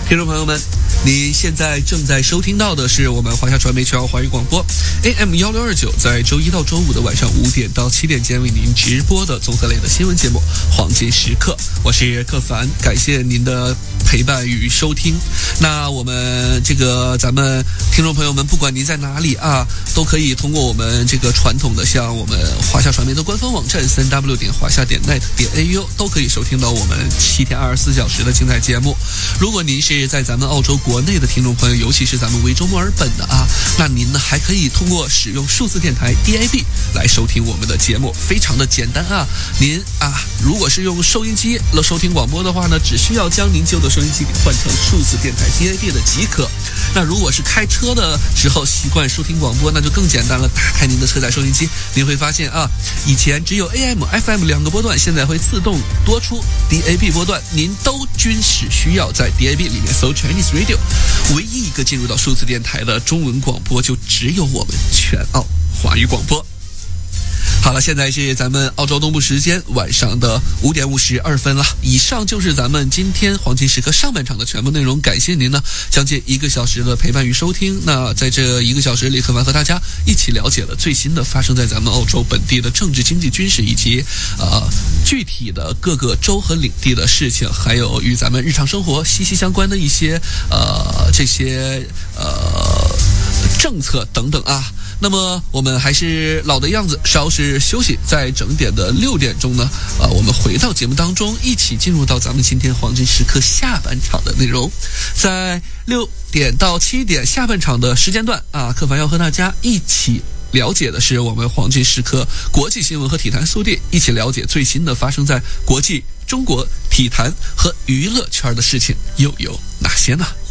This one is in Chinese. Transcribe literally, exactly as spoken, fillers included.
听众朋友们，你现在正在收听到的是我们华夏传媒全澳华语广播 A M 一六二九，在周一到周五的晚上五点到七点间为您直播的综合类的新闻节目《黄金时刻》，我是克凡，感谢您的陪伴与收听。那我们这个咱们听众朋友们，不管您在哪里啊，都可以通过我们这个传统的像我们华夏传媒的官方网站三 w 点华夏点 net 点 a u 都可以收听到我们七天二十四小时的精彩节目。如果您是在咱们澳洲国内的听众朋友，尤其是咱们维州墨尔本的啊，那您呢还可以通过使用数字电台 D A B 来收听我们的节目，非常的简单啊。您啊，如果是用收音机来收听广播的话呢，只需要将您旧的收音机给换成数字电台 D A B 的即可。那如果是开车的时候习惯收听广播，那就更简单了，打开您的车载收音机，您会发现啊，以前只有 A M、F M 两个波段，现在会自动多出 D A B 波段，您都均是需要在 D A B 里面搜 Chinese Radio， 唯一一个进入到数字电台的中文广播就只有我们全澳华语广播。好了，现在是咱们澳洲东部时间晚上的五点五十二分了。以上就是咱们今天黄金时刻上半场的全部内容，感谢您呢将近一个小时的陪伴与收听。那在这一个小时里，克凡和大家一起了解了最新的发生在咱们澳洲本地的政治、经济、军事以及呃具体的各个州和领地的事情，还有与咱们日常生活息息相关的一些呃这些呃政策等等啊。那么我们还是老的样子，稍事休息，在整点的六点钟呢，呃，我们回到节目当中，一起进入到咱们今天黄金时刻下半场的内容。在六点到七点下半场的时间段啊，克凡要和大家一起了解的是我们黄金时刻国际新闻和体坛速递，一起了解最新的发生在国际、中国体坛和娱乐圈的事情又有哪些呢？